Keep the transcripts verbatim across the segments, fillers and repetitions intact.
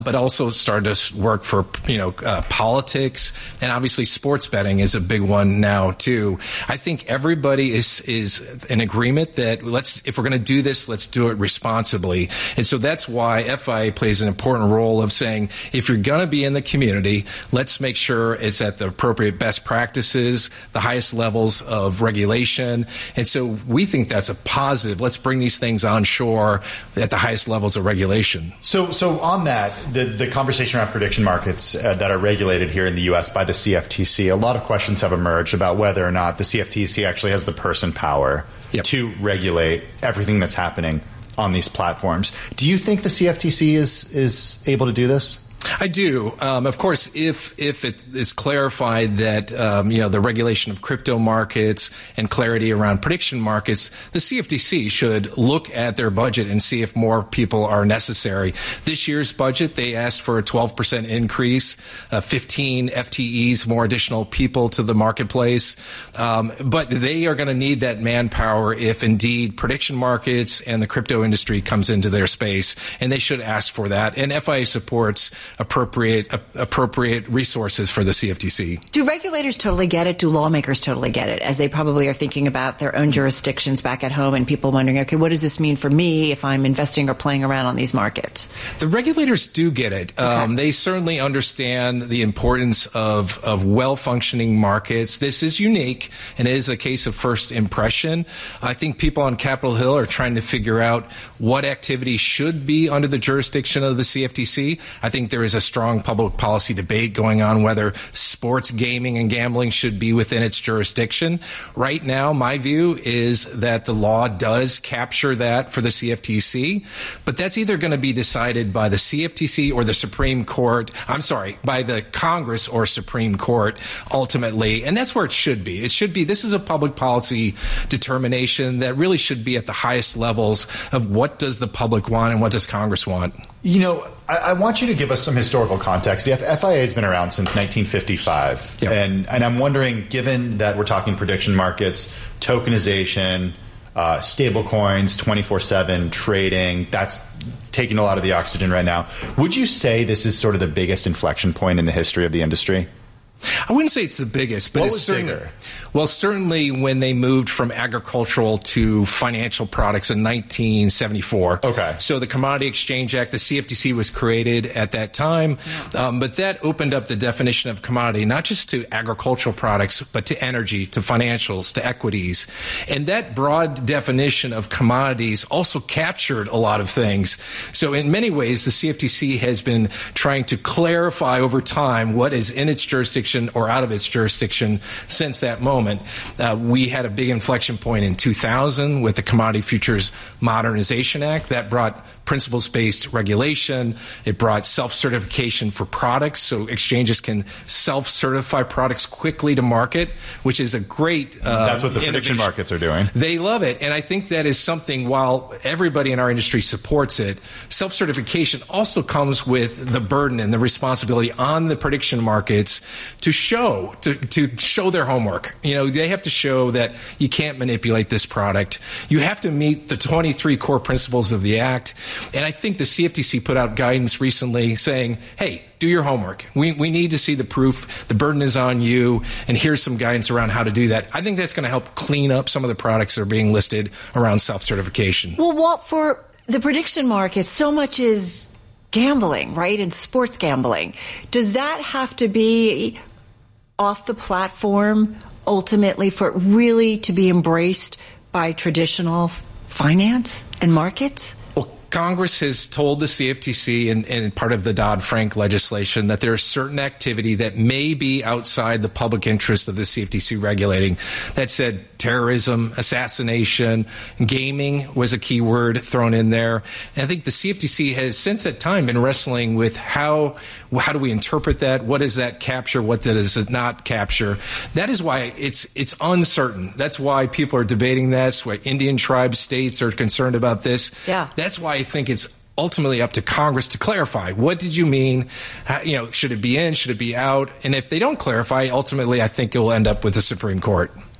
but also started to work for, you know, uh, politics, and obviously sports betting is a big one now too. I think everybody is is in agreement that let's, if we're going to do this, let's do it responsibly. And so that's why F I A plays an important role of saying, if you're going to be in the community, let's make sure it's at the appropriate best practices, the highest levels of regulation. And so we think that's a positive. Let's bring these things on shore at the highest levels of regulation. So, so on that, The, the conversation around prediction markets uh, that are regulated here in the U S by the C F T C, a lot of questions have emerged about whether or not the C F T C actually has the purse and power yep. to regulate everything that's happening on these platforms. Do you think the C F T C is is able to do this? I do. Um, of course, if if it is clarified that um, you know the regulation of crypto markets and clarity around prediction markets, the C F T C should look at their budget and see if more people are necessary. This year's budget, they asked for a twelve percent increase, uh, fifteen F T Es, more additional people to the marketplace. Um, but they are going to need that manpower if indeed prediction markets and the crypto industry comes into their space, and they should ask for that. And F I A supports appropriate uh, appropriate resources for the C F T C. Do regulators totally get it? Do lawmakers totally get it? As they probably are thinking about their own jurisdictions back at home and people wondering, okay, what does this mean for me if I'm investing or playing around on these markets? The regulators do get it. Okay. Um, they certainly understand the importance of, of well-functioning markets. This is unique, and it is a case of first impression. I think people on Capitol Hill are trying to figure out what activity should be under the jurisdiction of the C F T C. I think there There is a strong public policy debate going on whether sports gaming and gambling should be within its jurisdiction. Right now, my view is that the law does capture that for the C F T C, but that's either going to be decided by the C F T C or the Supreme Court. I'm sorry, by the Congress or Supreme Court ultimately, and that's where it should be. It should be, this is a public policy determination that really should be at the highest levels of what does the public want and what does Congress want. You know, I, I want you to give us some historical context. The F- FIA has been around since nineteen fifty-five. Yep. And, and I'm wondering, given that we're talking prediction markets, tokenization, uh, stable coins, twenty-four seven trading, that's taking a lot of the oxygen right now. Would you say this is sort of the biggest inflection point in the history of the industry? I wouldn't say it's the biggest, but what it's was certainly, bigger? Well, certainly when they moved from agricultural to financial products in nineteen seventy-four. Okay. So the Commodity Exchange Act, the C F T C was created at that time, um, but that opened up the definition of commodity, not just to agricultural products, but to energy, to financials, to equities. And that broad definition of commodities also captured a lot of things. So in many ways, the C F T C has been trying to clarify over time what is in its jurisdiction or out of its jurisdiction since that moment. Uh, we had a big inflection point in two thousand with the Commodity Futures Modernization Act that brought principles-based regulation. It brought self-certification for products, so exchanges can self-certify products quickly to market, which is a great uh, That's what the prediction markets are doing. They love it, and I think that is something, while everybody in our industry supports it, self-certification also comes with the burden and the responsibility on the prediction markets to show, to, to show their homework. You know, they have to show that you can't manipulate this product. You have to meet the twenty-three core principles of the Act. And I think the C F T C put out guidance recently saying, hey, do your homework. We we need to see the proof. The burden is on you. And here's some guidance around how to do that. I think that's going to help clean up some of the products that are being listed around self-certification. Well, Walt, for the prediction market, so much is gambling, right? And sports gambling. Does that have to be off the platform ultimately for it really to be embraced by traditional finance and markets? Congress has told the C F T C and, and part of the Dodd-Frank legislation that there is certain activity that may be outside the public interest of the C F T C regulating. That said, terrorism, assassination, gaming was a key word thrown in there. And I think the C F T C has since that time been wrestling with how how do we interpret that? What does that capture? What does it not capture? That is why it's it's uncertain. That's why people are debating that. That's why Indian tribe states are concerned about this. Yeah. That's why I think it's ultimately up to Congress to clarify. What did you mean? How, you know, should it be in? Should it be out? And if they don't clarify, ultimately, I think it will end up with the Supreme Court.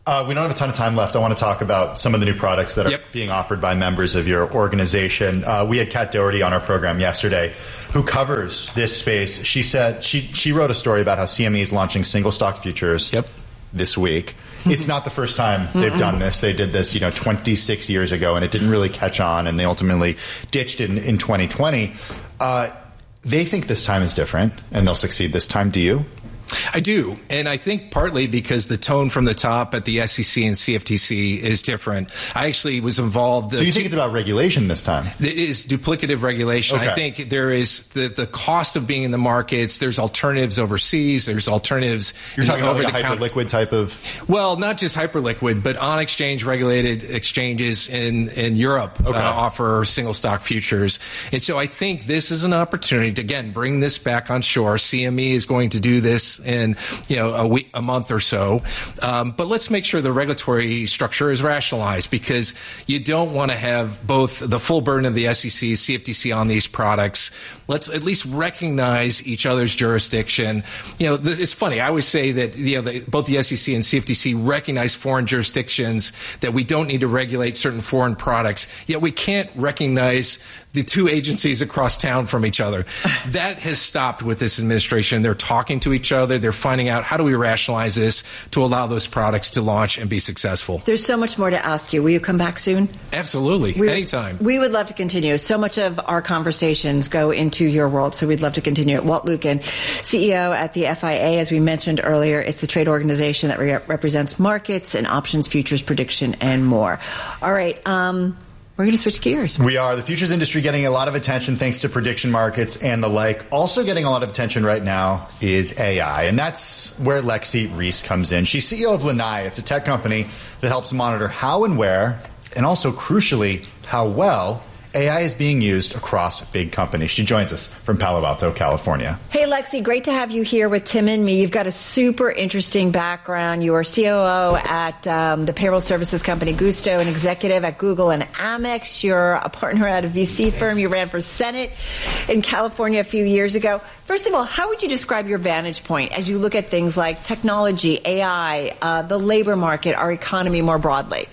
Uh, we don't have a ton of time left. I want to talk about some of the new products that are yep. being offered by members of your organization. Uh, we had Kat Doherty on our program yesterday who covers this space. She said she, she wrote a story about how C M E is launching single stock futures yep. this week. It's not the first time they've Mm-mm. done this. They did this, you know, twenty-six years ago, and it didn't really catch on, and they ultimately ditched it in, in twenty twenty. Uh, they think this time is different, and they'll succeed this time. Do you? I do. And I think partly because the tone from the top at the S E C and C F T C is different. I actually was involved. So you think it's about regulation this time? It is duplicative regulation. Okay. I think there is the, the cost of being in the markets. There's alternatives overseas. There's alternatives. You're talking about like a hyperliquid type of? Well, not just hyperliquid, but on exchange regulated exchanges in, in Europe okay. uh, offer single stock futures. And so I think this is an opportunity to, again, bring this back on shore. C M E is going to do this in, you know, a week, a month or so. Um, but let's make sure the regulatory structure is rationalized, because you don't want to have both the full burden of the S E C, C F T C on these products. Let's at least recognize each other's jurisdiction. You know, th- it's funny. I always say that, you know, the, both the S E C and C F T C recognize foreign jurisdictions, that we don't need to regulate certain foreign products, yet we can't recognize the two agencies across town from each other. That has stopped with this administration. They're talking to each other. They're finding out, how do we rationalize this to allow those products to launch and be successful? There's so much more to ask you. Will you come back soon? Absolutely. We, Anytime. We would love to continue. So much of our conversations go into your world, so we'd love to continue it. Walt Lukin, C E O at the F I A, as we mentioned earlier, it's the trade organization that re- represents markets and options, futures, prediction, and more. All right. Um, We're going to switch gears. We are. The futures industry getting a lot of attention thanks to prediction markets and the like. Also getting a lot of attention right now is A I, and that's where Lexi Reese comes in. She's C E O of Lanai. It's a tech company that helps monitor how and where, and also crucially, how well A I is being used across big companies. She joins us from Palo Alto, California. Hey, Lexi, great to have you here with Tim and me. You've got a super interesting background. You are C O O at um, the payroll services company Gusto, an executive at Google and Amex. You're a partner at a V C firm. You ran for Senate in California a few years ago. First of all, how would you describe your vantage point as you look at things like technology, A I, uh, the labor market, our economy more broadly?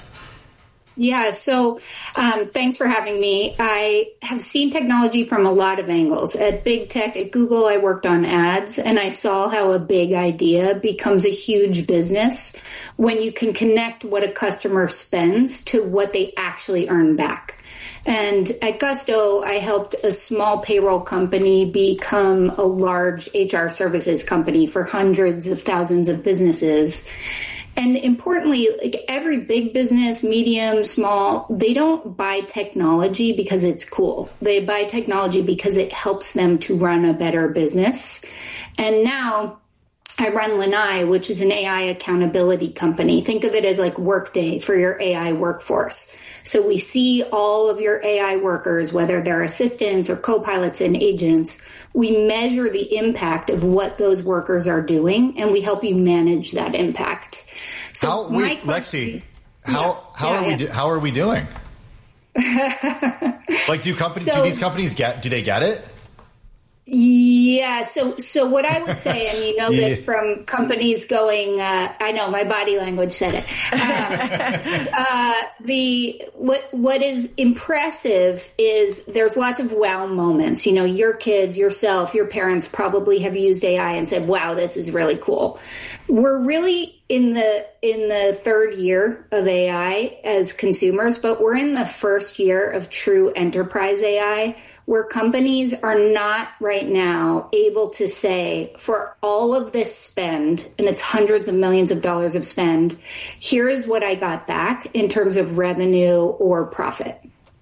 Yeah, so um, thanks for having me. I have seen technology from a lot of angles. At big tech, at Google, I worked on ads, and I saw how a big idea becomes a huge business when you can connect what a customer spends to what they actually earn back. And at Gusto, I helped a small payroll company become a large H R services company for hundreds of thousands of businesses. And importantly, like every big business, medium, small, they don't buy technology because it's cool. They buy technology because it helps them to run a better business. And now I run Lanai, which is an A I accountability company. Think of it as like Workday for your A I workforce. So we see all of your A I workers, whether they're assistants or co-pilots and agents. We measure the impact of what those workers are doing, and we help you manage that impact. So, how, wait, question, Lexi, how yeah, how yeah, are yeah. we do, how are we doing? Like, do companies so, do these companies get do they get it? Yeah. So, so what I would say, and you know yeah. that from companies going, uh, I know my body language said it. Um, uh, the what what is impressive is there's lots of wow moments. You know, your kids, yourself, your parents probably have used A I and said, "Wow, this is really cool." We're really in the in the third year of A I as consumers, but we're in the first year of true enterprise A I, where companies are not right now able to say, for all of this spend, and it's hundreds of millions of dollars of spend, here is what I got back in terms of revenue or profit.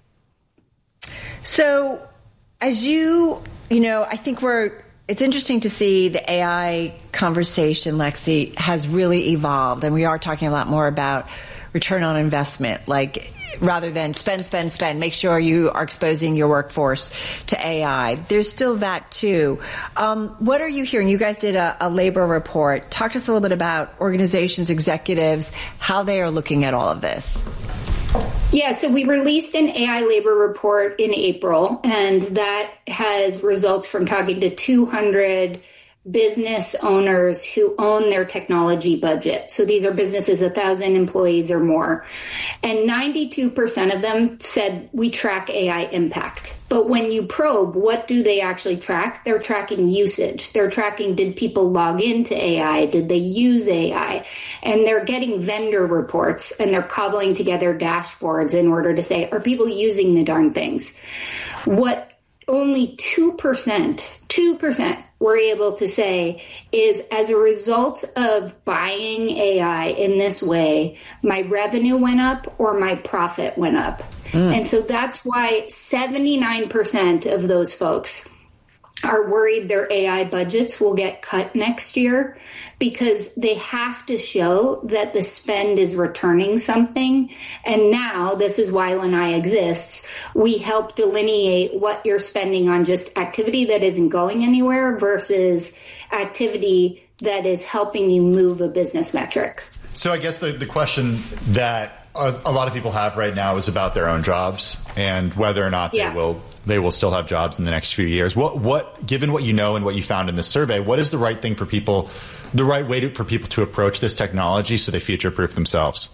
So as you, you know, I think we're, it's interesting to see the A I conversation, Lexi, has really evolved. And we are talking a lot more about return on investment, like rather than spend, spend, spend, make sure you are exposing your workforce to A I. There's still that too. Um, what are you hearing? You guys did a, a labor report. Talk to us a little bit about organizations, executives, how they are looking at all of this. Yeah, so we released an A I labor report in April, and that has results from talking to two hundred business owners who own their technology budget. So these are businesses a thousand employees or more. And ninety-two percent of them said we track A I impact. But when you probe, what do they actually track? They're tracking usage. They're tracking, did people log into A I? Did they use A I? And they're getting vendor reports and they're cobbling together dashboards in order to say, are people using the darn things? What only two percent, two percent were able to say is, as a result of buying A I in this way, my revenue went up or my profit went up. Mm. And so that's why seventy-nine percent of those folks are worried their A I budgets will get cut next year, because they have to show that the spend is returning something. And now, this is why Lanai exists, we help delineate what you're spending on just activity that isn't going anywhere versus activity that is helping you move a business metric. So I guess the, the question that a, a lot of people have right now is about their own jobs and whether or not they yeah. will they will still have jobs in the next few years. What, what, given what you know and what you found in this survey, what is the right thing for people, the right way to, for people to approach this technology so they future-proof themselves?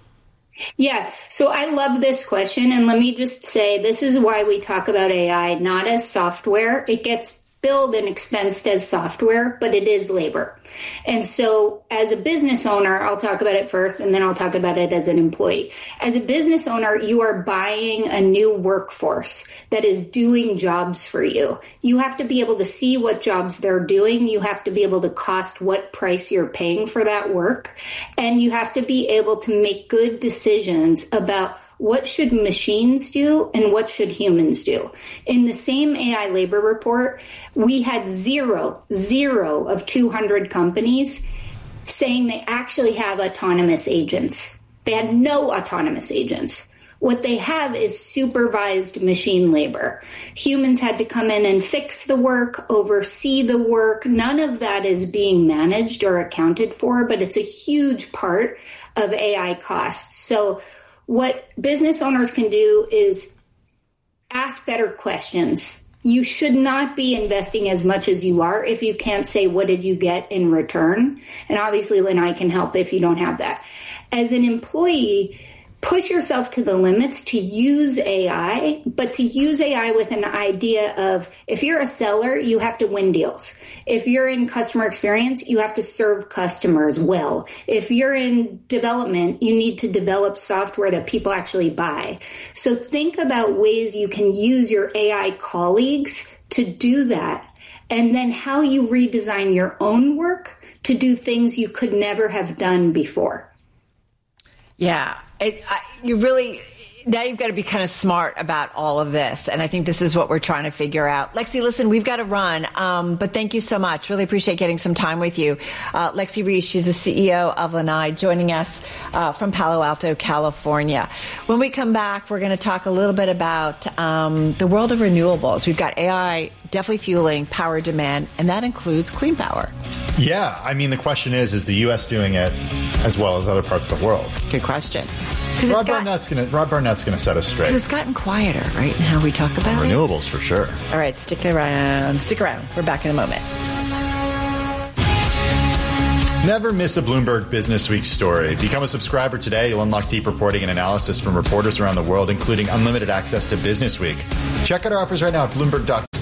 Yeah. So I love this question. And let me just say, this is why we talk about A I not as software. It gets billed and expensed as software, but it is labor. And so as a business owner, I'll talk about it first, and then I'll talk about it as an employee. As a business owner, you are buying a new workforce that is doing jobs for you. You have to be able to see what jobs they're doing. You have to be able to cost what price you're paying for that work. And you have to be able to make good decisions about what should machines do and what should humans do. In the same A I labor report, we had zero, zero of two hundred companies saying they actually have autonomous agents. They had no autonomous agents. What they have is supervised machine labor. Humans had to come in and fix the work, oversee the work. None of that is being managed or accounted for, but it's a huge part of A I costs. So what business owners can do is ask better questions. You should not be investing as much as you are if you can't say, what did you get in return? And obviously, Lanai can help if you don't have that. As an employee, push yourself to the limits to use A I, but to use A I with an idea of, if you're a seller, you have to win deals. If you're in customer experience, you have to serve customers well. If you're in development, you need to develop software that people actually buy. So think about ways you can use your A I colleagues to do that, and then how you redesign your own work to do things you could never have done before. Yeah. It, I, you really, now you've got to be kind of smart about all of this. And I think this is what we're trying to figure out. Lexi, listen, we've got to run. Um, but thank you so much. Really appreciate getting some time with you. Uh, Lexi Reese, she's the C E O of Lanai, joining us uh, from Palo Alto, California. When we come back, we're going to talk a little bit about um, the world of renewables. We've got A I definitely fueling power demand, and that includes clean power. Yeah. I mean, the question is, is the U S doing it as well as other parts of the world? Good question. Rob Barnett's going to Rob Barnett's going to set us straight. Because it's gotten quieter, right, in how we talk about it? Renewables, for sure. All right, stick around. Stick around. We're back in a moment. Never miss a Bloomberg Business Week story. Become a subscriber today. You'll unlock deep reporting and analysis from reporters around the world, including unlimited access to Business Week. Check out our offers right now at Bloomberg dot com.